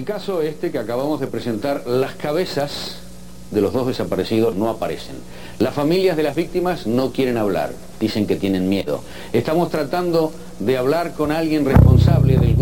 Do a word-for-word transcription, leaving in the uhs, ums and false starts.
caso este que acabamos de presentar, las cabezas de los dos desaparecidos no aparecen. Las familias de las víctimas no quieren hablar, dicen que tienen miedo. Estamos tratando de hablar con alguien responsable del